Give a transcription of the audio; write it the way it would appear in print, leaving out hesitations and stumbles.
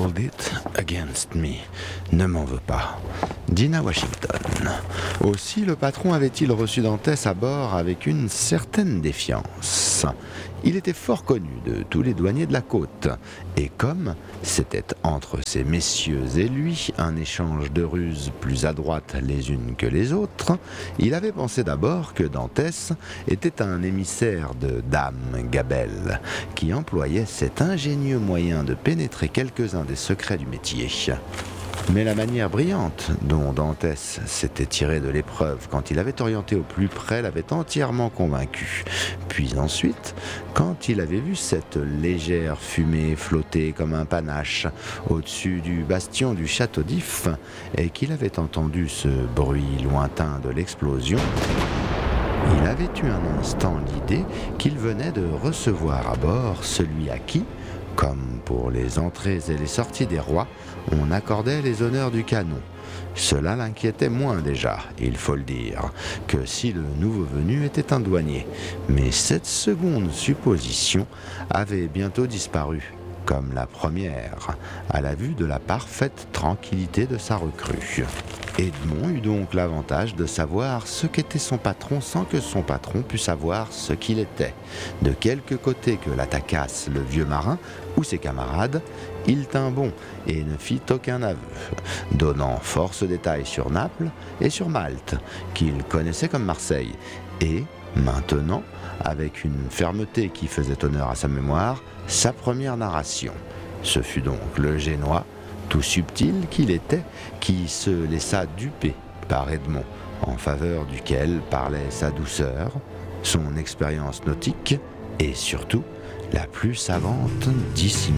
hold it against me. Ne m'en veux pas. Dinah Washington. Aussi le patron avait-il reçu Dantès à bord avec une certaine défiance. Il était fort connu de tous les douaniers de la côte, et comme c'était entre ces messieurs et lui un échange de ruses plus adroites les unes que les autres, il avait pensé d'abord que Dantès était un émissaire de Dame Gabelle, qui employait cet ingénieux moyen de pénétrer quelques-uns des secrets du métier. Mais la manière brillante dont Dantès s'était tiré de l'épreuve quand il avait orienté au plus près l'avait entièrement convaincu. Puis ensuite, quand il avait vu cette légère fumée flotter comme un panache au-dessus du bastion du château d'If et qu'il avait entendu ce bruit lointain de l'explosion, il avait eu un instant l'idée qu'il venait de recevoir à bord celui à qui, comme pour les entrées et les sorties des rois, on accordait les honneurs du canon. Cela l'inquiétait moins déjà, il faut le dire, que si le nouveau venu était un douanier. Mais cette seconde supposition avait bientôt disparu, comme la première, à la vue de la parfaite tranquillité de sa recrue. Edmond eut donc l'avantage de savoir ce qu'était son patron sans que son patron pût savoir ce qu'il était. De quelque côté que l'attaquasse le vieux marin ou ses camarades, il tint bon et ne fit aucun aveu, donnant force détails sur Naples et sur Malte, qu'il connaissait comme Marseille, et, maintenant, avec une fermeté qui faisait honneur à sa mémoire, sa première narration. Ce fut donc le Génois, tout subtil qu'il était, qui se laissa duper par Edmond, en faveur duquel parlait sa douceur, son expérience nautique et surtout la plus savante dissimulation.